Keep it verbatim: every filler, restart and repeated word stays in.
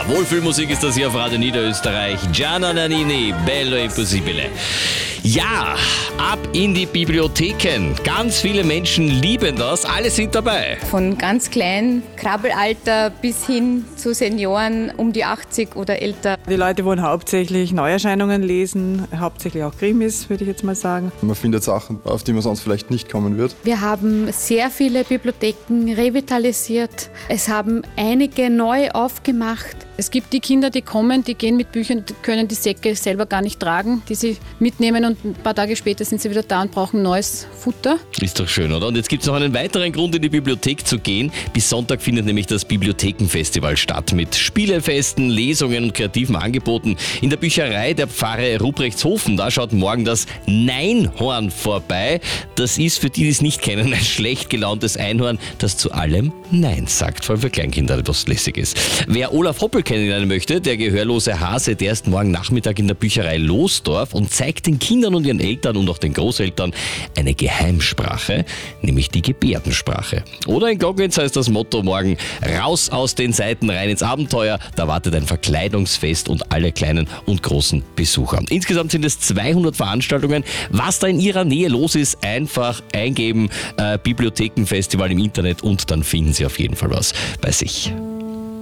Wohlfühlmusik ist das hier auf Radio Niederösterreich. Gianna Nannini, Bello Impossibile. Ja, ab in die Bibliotheken. Ganz viele Menschen lieben das. Alle sind dabei. Von ganz klein, Krabbelalter bis hin zu Senioren um die achtzig oder älter. Die Leute wollen hauptsächlich Neuerscheinungen lesen, hauptsächlich auch Krimis, würde ich jetzt mal sagen. Man findet Sachen, auf die man sonst vielleicht nicht kommen wird. Wir haben sehr viele Bibliotheken revitalisiert. Es haben einige neu aufgemacht. Es gibt die Kinder, die kommen, die gehen mit Büchern, die können die Säcke selber gar nicht tragen, die sie mitnehmen und ein paar Tage später sind sie wieder da und brauchen neues Futter. Ist doch schön, oder? Und jetzt gibt es noch einen weiteren Grund, in die Bibliothek zu gehen. Bis Sonntag findet nämlich das Bibliothekenfestival statt mit Spielefesten, Lesungen und kreativen Angeboten. In der Bücherei der Pfarre Ruprechthofen, da schaut morgen das Neinhorn vorbei. Das ist, für die, die es nicht kennen, ein schlecht gelauntes Einhorn, das zu allem Nein sagt, vor allem für Kleinkinder etwas lässig ist. Wer Olaf Hoppel kennenlernen möchte, der gehörlose Hase, der ist morgen Nachmittag in der Bücherei Losdorf und zeigt den Kindern und ihren Eltern und auch den Großeltern eine Geheimsprache, nämlich die Gebärdensprache. Oder in Gloggnitz heißt das Motto morgen: raus aus den Seiten, rein ins Abenteuer. Da wartet ein Verkleidungsfest und alle kleinen und großen Besucher. Insgesamt sind es zweihundert Veranstaltungen. Was da in Ihrer Nähe los ist, einfach eingeben, äh, Bibliothekenfestival im Internet und dann finden Sie auf jeden Fall was bei sich.